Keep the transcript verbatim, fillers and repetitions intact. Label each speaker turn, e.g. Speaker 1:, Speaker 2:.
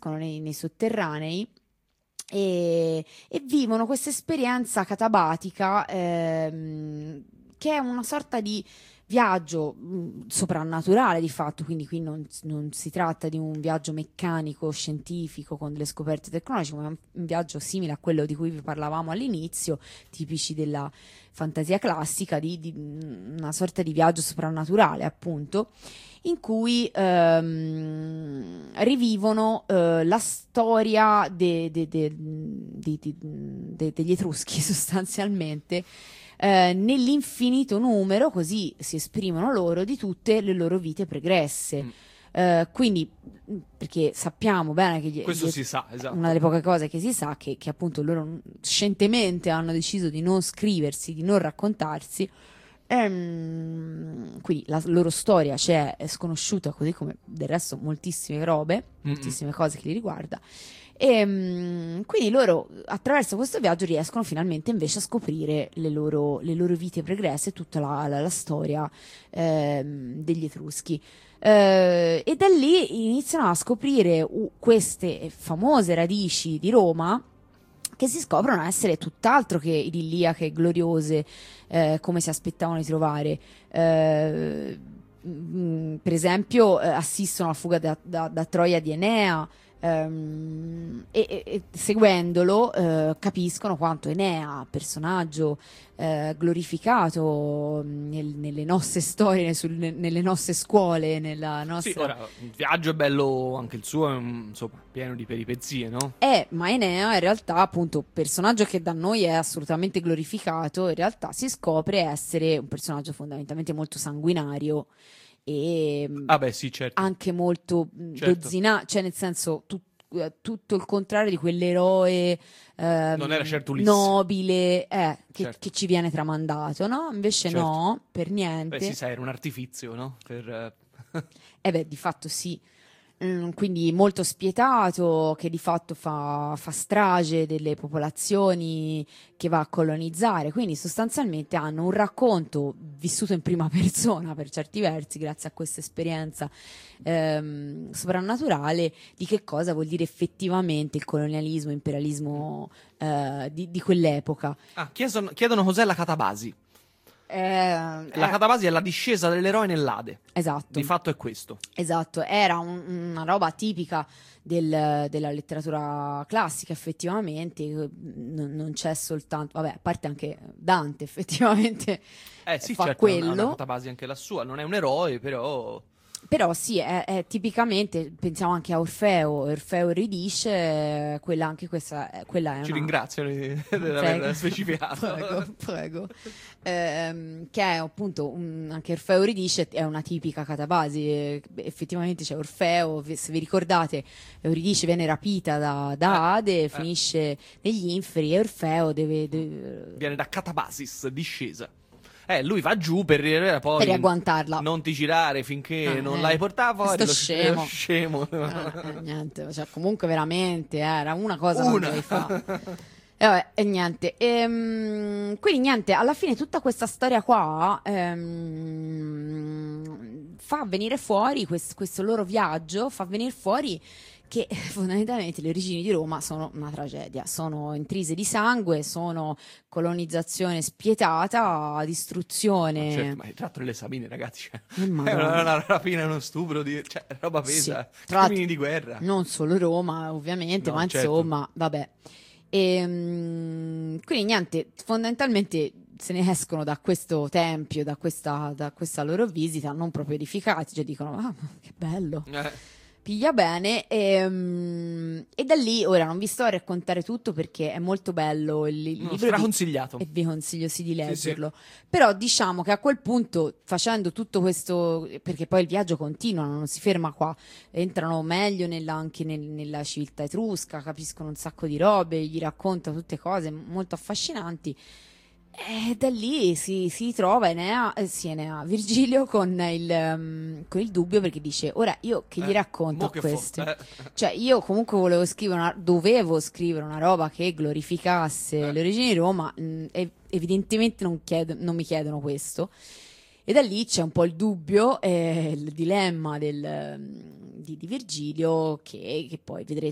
Speaker 1: finiscono nei, nei sotterranei e, e vivono questa esperienza catabatica ehm, che è una sorta di viaggio mh, soprannaturale di fatto, quindi qui non, non si tratta di un viaggio meccanico, scientifico con delle scoperte tecnologiche, ma è un, un viaggio simile a quello di cui vi parlavamo all'inizio, tipici della fantasia classica, di, di una sorta di viaggio soprannaturale appunto, in cui ehm, rivivono eh, la storia de, de, de, de, de, de, degli Etruschi sostanzialmente, eh, nell'infinito numero, così si esprimono loro, di tutte le loro vite pregresse. Mm. Uh, quindi, perché sappiamo bene che gli,
Speaker 2: questo
Speaker 1: gli,
Speaker 2: si sa, esatto.
Speaker 1: Una delle poche cose che si sa che, che appunto loro scientemente hanno deciso di non scriversi, di non raccontarsi, ehm, quindi la loro storia c'è, è sconosciuta, così come del resto moltissime robe, Mm-mm. moltissime cose che li riguarda. E um, quindi loro attraverso questo viaggio riescono finalmente invece a scoprire le loro, le loro vite pregresse, tutta la, la, la storia ehm, degli Etruschi. Uh, e da lì iniziano a scoprire uh, queste famose radici di Roma, che si scoprono essere tutt'altro che idilliache, gloriose, eh, come si aspettavano di trovare. Uh, mh, per esempio uh, assistono alla fuga da, da, da Troia di Enea, Um, e, e, e seguendolo uh, capiscono quanto Enea, personaggio uh, glorificato nel, nelle nostre storie, sul, nelle nostre scuole, nella nostra...
Speaker 2: Sì, ora, il viaggio è bello, anche il suo è insomma, pieno di peripezie, no?
Speaker 1: Eh, ma Enea in realtà, appunto, personaggio che da noi è assolutamente glorificato, in realtà si scopre essere un personaggio fondamentalmente molto sanguinario e
Speaker 2: ah beh, sì, certo.
Speaker 1: anche molto certo. dozzina, cioè nel senso tu, tutto il contrario di quell'eroe ehm,
Speaker 2: non era certo Ulisse.
Speaker 1: nobile eh, che,
Speaker 2: certo.
Speaker 1: che ci viene tramandato, no? Invece certo. no, per niente.
Speaker 2: Beh, sì, sai, era un artifizio, no? Per...
Speaker 1: eh beh, di fatto sì. Mm, quindi molto spietato, che di fatto fa, fa strage delle popolazioni che va a colonizzare, quindi sostanzialmente hanno un racconto vissuto in prima persona per certi versi grazie a questa esperienza ehm, soprannaturale di che cosa vuol dire effettivamente il colonialismo, imperialismo eh, di, di quell'epoca.
Speaker 2: Ah, chiedono, chiedono cos'è la catabasi.
Speaker 1: Eh,
Speaker 2: la
Speaker 1: eh,
Speaker 2: catabasi è la discesa dell'eroe nell'Ade.
Speaker 1: Esatto.
Speaker 2: Di fatto è questo.
Speaker 1: Esatto, era un, una roba tipica del, della letteratura classica, effettivamente. Non, non c'è soltanto, vabbè, a parte anche Dante, effettivamente.
Speaker 2: Eh sì,
Speaker 1: fa
Speaker 2: certo,
Speaker 1: quello.
Speaker 2: ha una catabasi anche la sua. Non è un eroe, però.
Speaker 1: Però sì, è, è tipicamente, pensiamo anche a Orfeo, Orfeo Euridice, quella anche questa, quella è
Speaker 2: Ci
Speaker 1: una...
Speaker 2: ringrazio di aver specificato.
Speaker 1: Prego, prego. Ehm, che è appunto, un, anche Orfeo Euridice è una tipica catabasi, eh, effettivamente c'è Orfeo, se vi ricordate, Euridice viene rapita da, da Ade, eh, finisce eh. negli inferi e Orfeo deve, deve...
Speaker 2: viene da catabasis, discesa. Eh, lui va giù per, poi
Speaker 1: per riagguantarla.
Speaker 2: Non ti girare finché ah, non eh, l'hai portata fuori.
Speaker 1: Sto scemo.
Speaker 2: Lo scemo.
Speaker 1: Ah, eh, niente, cioè, comunque veramente eh, era una cosa che
Speaker 2: una.
Speaker 1: non dovevi fare. E vabbè, e niente. Ehm, quindi niente, alla fine tutta questa storia qua ehm, fa venire fuori questo, questo loro viaggio, fa venire fuori che fondamentalmente le origini di Roma sono una tragedia, sono intrise di sangue, sono colonizzazione spietata, distruzione.
Speaker 2: Ma certo, ma il tratto delle Sabine, ragazzi, cioè,
Speaker 1: eh,
Speaker 2: è una, una rapina e uno stupro, di, cioè, roba pesa, sì, crimini di guerra.
Speaker 1: Non solo Roma, ovviamente, no, ma certo. insomma, vabbè. E, um, quindi niente, fondamentalmente se ne escono da questo tempio, da questa, da questa loro visita, non proprio edificati, cioè dicono, ah, che bello. Eh. Piglia bene e, um, e da lì ora non vi sto a raccontare tutto perché è molto bello il, il
Speaker 2: no,
Speaker 1: libro
Speaker 2: straconsigliato
Speaker 1: di, e vi consiglio sì di leggerlo
Speaker 2: sì, sì.
Speaker 1: Però diciamo che a quel punto, facendo tutto questo, perché poi il viaggio continua, non si ferma qua, entrano meglio nella, anche nel, nella civiltà etrusca, capiscono un sacco di robe, gli racconta tutte cose molto affascinanti. E da lì si, si trova Enea, eh, sì, Enea, Virgilio con il, um, con il dubbio, perché dice ora io che gli eh, racconto a questi eh. Cioè io comunque volevo scrivere una, dovevo scrivere una roba che glorificasse eh. le origini di Roma, mh, e evidentemente non, chiedo, non mi chiedono questo, e da lì c'è un po' il dubbio, eh, il dilemma del, di, di Virgilio che, che poi vedrete